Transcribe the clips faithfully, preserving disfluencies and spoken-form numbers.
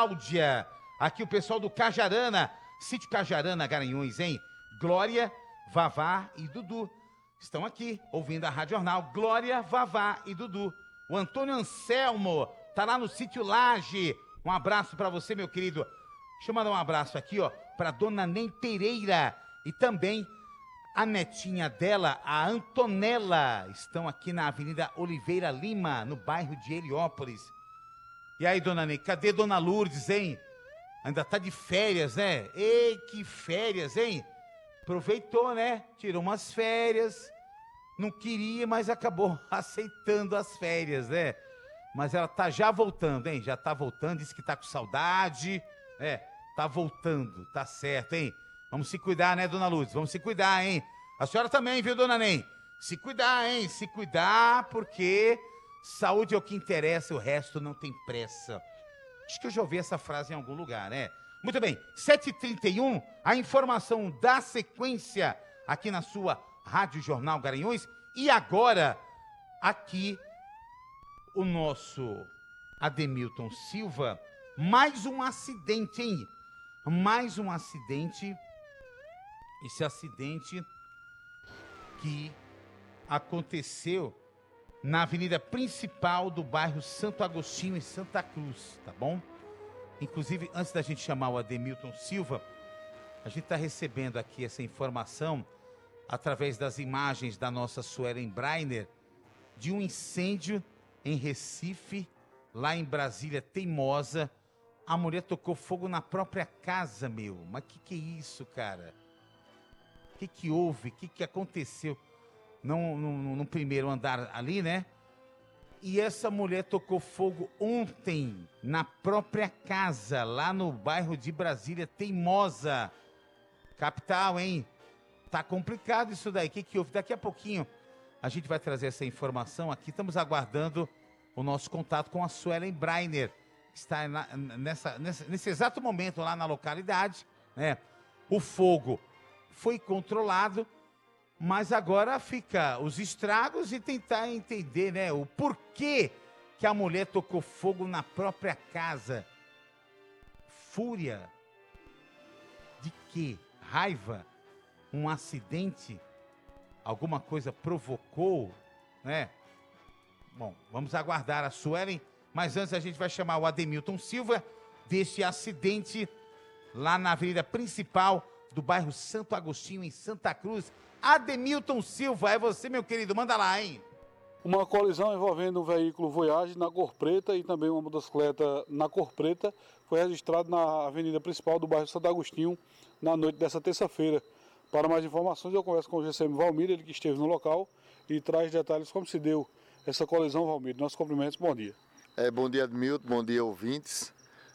Cláudia. Aqui o pessoal do Cajarana, Sítio Cajarana, Garanhuns, hein? Glória, Vavá e Dudu estão aqui ouvindo a Rádio Jornal. Glória, Vavá e Dudu. O Antônio Anselmo tá lá no Sítio Laje. Um abraço para você, meu querido. Deixa eu mandar um abraço aqui, ó, para dona Nem Pereira e também a netinha dela, a Antonella. Estão aqui na Avenida Oliveira Lima, no bairro de Heliópolis. E aí, dona Nem, cadê dona Lourdes, hein? Ainda tá de férias, né? Ei, que férias, hein? Aproveitou, né? Tirou umas férias. Não queria, mas acabou aceitando as férias, né? Mas ela tá já voltando, hein? Já tá voltando, disse que tá com saudade. É, tá voltando, tá certo, hein? Vamos se cuidar, né, dona Lourdes? Vamos se cuidar, hein? A senhora também, viu, dona Nem? Se cuidar, hein? Se cuidar, porque saúde é o que interessa, o resto não tem pressa. Acho que eu já ouvi essa frase em algum lugar, né? Muito bem, sete e trinta e um, a informação da sequência aqui na sua Rádio Jornal Garanhuns. E agora, aqui, o nosso Ademilton Silva, mais um acidente, hein? Mais um acidente. Esse acidente que aconteceu na avenida principal do bairro Santo Agostinho, em Santa Cruz, tá bom? Inclusive, antes da gente chamar o Ademilton Silva, a gente está recebendo aqui essa informação através das imagens da nossa Suelen Breiner de um incêndio em Recife, lá em Brasília Teimosa. A mulher tocou fogo na própria casa, meu. Mas que que é isso, cara? O que que houve? O que que aconteceu? No, no, no primeiro andar ali, né? E essa mulher tocou fogo ontem na própria casa, lá no bairro de Brasília Teimosa. Capital, hein? Tá complicado isso daí. O que que houve? Daqui a pouquinho a gente vai trazer essa informação aqui. Estamos aguardando o nosso contato com a Suelen Breiner. Está na, nessa, nessa, nesse exato momento lá na localidade, né? O fogo foi controlado, mas agora fica os estragos e tentar entender, né, o porquê que a mulher tocou fogo na própria casa. Fúria? De quê? Raiva? Um acidente? Alguma coisa provocou, né? Bom, vamos aguardar a Suelen, mas antes a gente vai chamar o Ademilton Silva desse acidente lá na avenida principal do bairro Santo Agostinho, em Santa Cruz. Ademilton Silva, é você, meu querido, manda lá, hein? Uma colisão envolvendo um veículo Voyage na cor preta e também uma motocicleta na cor preta foi registrada na avenida principal do bairro Santo Agostinho na noite dessa terça-feira. Para mais informações, eu converso com o G C M Valmir, ele que esteve no local e traz detalhes como se deu essa colisão, Valmir. Nossos cumprimentos, bom dia. É, bom dia, Ademilton, bom dia, ouvintes.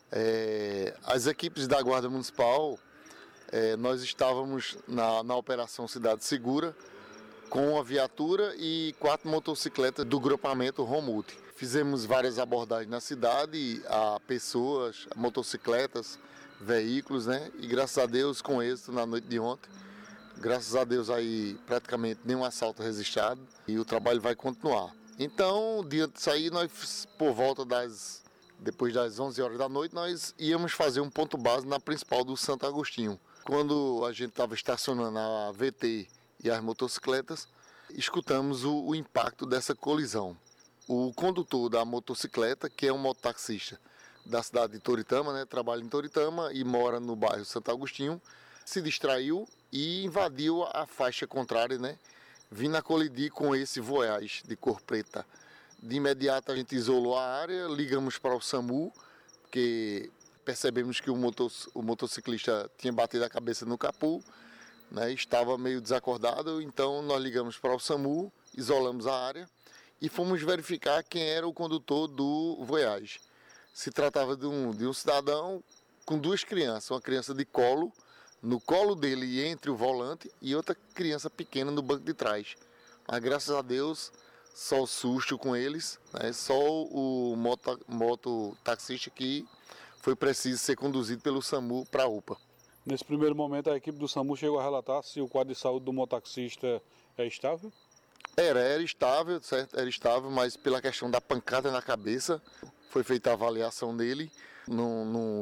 É, as equipes da Guarda Municipal, é, nós estávamos na, na Operação Cidade Segura com a viatura e quatro motocicletas do grupamento Romulti. Fizemos várias abordagens na cidade, a pessoas, a motocicletas, veículos, né? E graças a Deus, com êxito na noite de ontem. Graças a Deus aí praticamente nenhum assalto registrado e o trabalho vai continuar. Então, diante disso aí, nós, por volta das, depois das onze horas da noite, nós íamos fazer um ponto base na principal do Santo Agostinho. Quando a gente estava estacionando a V T e as motocicletas, escutamos o, o impacto dessa colisão. O condutor da motocicleta, que é um mototaxista da cidade de Toritama, né, trabalha em Toritama e mora no bairro Santo Agostinho, se distraiu e invadiu a faixa contrária, né, vindo a colidir com esse Voyage de cor preta. De imediato a gente isolou a área, ligamos para o SAMU, porque percebemos que o, motor, o motociclista tinha batido a cabeça no capô, né, estava meio desacordado, então nós ligamos para o SAMU, isolamos a área e fomos verificar quem era o condutor do Voyage. Se tratava de um, de um cidadão com duas crianças, uma criança de colo, no colo dele entre o volante, e outra criança pequena no banco de trás. Mas graças a Deus, só o susto com eles, né, só o moto, mototaxista que foi preciso ser conduzido pelo SAMU para a U P A. Nesse primeiro momento, a equipe do SAMU chegou a relatar se o quadro de saúde do mototaxista é estável? Era, era estável, certo? Era estável, mas pela questão da pancada na cabeça, foi feita a avaliação dele. Não, não